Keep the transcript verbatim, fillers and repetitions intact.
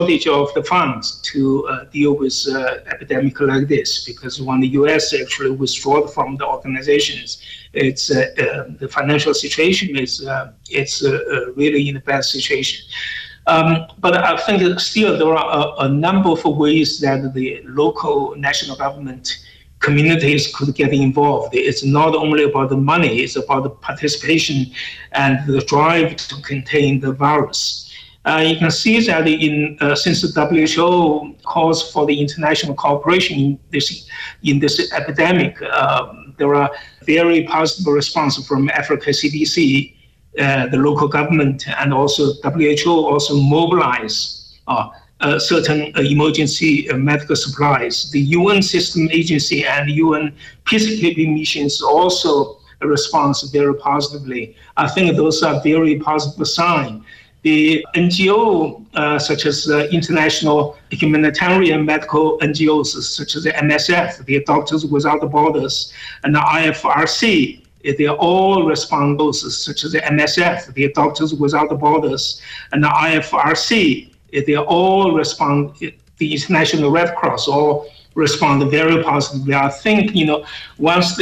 shortage of the funds to uh, deal with uh, epidemic like this, because when the U S actually withdrew from the organizations, it's uh, uh, the financial situation is uh, it's uh, uh, really in a bad situation. Um, but I think still there are a, a number of ways that the local national government communities could get involved. It's not only about the money, it's about the participation and the drive to contain the virus. Uh, you can see that in uh, since the W H O calls for the international cooperation in this in this epidemic, um, there are very positive response from Africa C D C, uh, the local government, and also W H O also mobilize uh, uh, certain uh, emergency uh, medical supplies. The U N system agency and U N peacekeeping missions also respond very positively. I think those are very positive signs. The N G O, uh, such as uh, international humanitarian medical N G Os, such as the M S F, the Doctors Without Borders, and the I F R C, they all respond those, such as the M S F, the Doctors Without Borders, and the I F R C, they all respond, the International Red Cross all respond very positively. I think, you know, once the